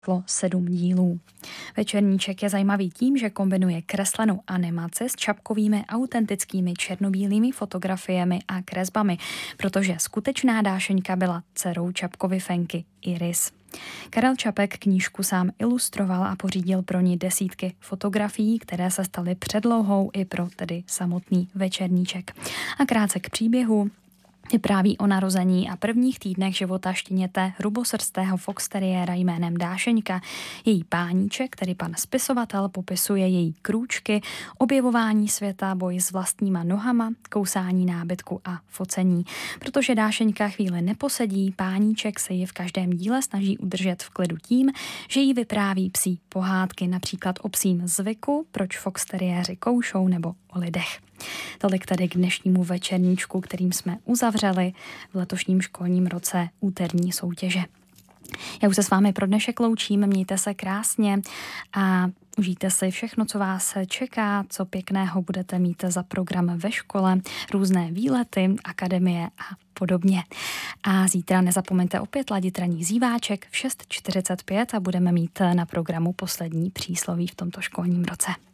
7 dílů. Večerníček je zajímavý tím, že kombinuje kreslenou animaci s čapkovými autentickými černobílými fotografiemi a kresbami, protože skutečná Dášeňka byla dcerou Čapkovy Fenky Iris. Karel Čapek knížku sám ilustroval a pořídil pro ní desítky fotografií, které se staly předlohou i pro tedy samotný večerníček. A krátce k příběhu. Vypráví o narození a prvních týdnech života štěněte hrubosrstého foxteriéra jménem Dášeňka. Její páníček, tedy pan spisovatel, popisuje její krůčky, objevování světa, boj s vlastníma nohama, kousání nábytku a focení. Protože Dášeňka chvíli neposedí, páníček se ji v každém díle snaží udržet v klidu tím, že jí vypráví psí pohádky, například o psím zvyku, proč foxteriéři koušou, nebo o lidech. Tolik tedy k dnešnímu večerníčku, kterým jsme uzavřeli v letošním školním roce úterní soutěže. Já už se s vámi pro dnešek loučím, mějte se krásně a užijte si všechno, co vás čeká, co pěkného budete mít za program ve škole, různé výlety, akademie a podobně. A zítra nezapomeňte opět ladit ranní zíváček v 6:45 a budeme mít na programu poslední přísloví v tomto školním roce.